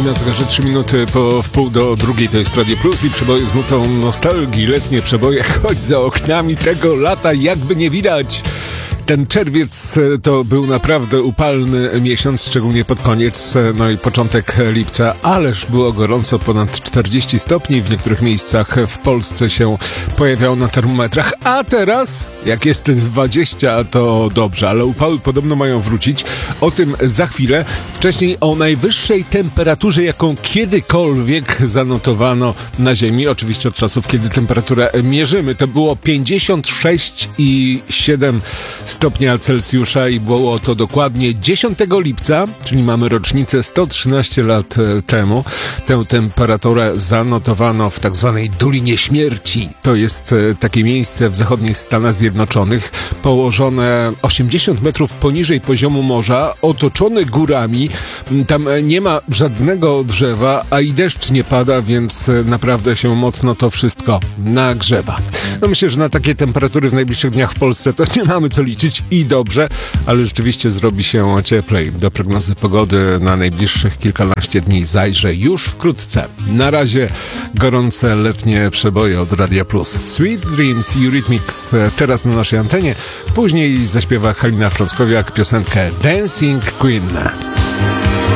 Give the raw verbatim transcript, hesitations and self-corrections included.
Na zegarze trzy minuty po wpół do drugiej, to jest Radio Plus i przeboje z nutą nostalgii, letnie przeboje, choć za oknami tego lata jakby nie widać. Ten czerwiec to był naprawdę upalny miesiąc, szczególnie pod koniec, no i początek lipca, ależ było gorąco, ponad czterdzieści stopni, w niektórych miejscach w Polsce się pojawiało na termometrach, a teraz, jak jest dwadzieścia, to dobrze, ale upały podobno mają wrócić, o tym za chwilę. Wcześniej o najwyższej temperaturze, jaką kiedykolwiek zanotowano na Ziemi, oczywiście od czasów, kiedy temperaturę mierzymy, to było pięćdziesiąt sześć i siedem stopnia Celsjusza i było to dokładnie dziesiątego lipca, czyli mamy rocznicę sto trzynaście lat temu. Tę temperaturę zanotowano w tak zwanej Dolinie Śmierci. To jest takie miejsce w zachodnich Stanach Zjednoczonych, położone osiemdziesiąt metrów poniżej poziomu morza, otoczone górami. Tam nie ma żadnego drzewa, a i deszcz nie pada, więc naprawdę się mocno to wszystko nagrzewa. No myślę, że na takie temperatury w najbliższych dniach w Polsce to nie mamy co liczyć i dobrze, ale rzeczywiście zrobi się cieplej. Do prognozy pogody na najbliższych kilkanaście dni zajrzę już wkrótce. Na razie gorące letnie przeboje od Radia Plus. Sweet Dreams i Eurythmics teraz na naszej antenie. Później zaśpiewa Halina Frąckowiak piosenkę Dancing Queen.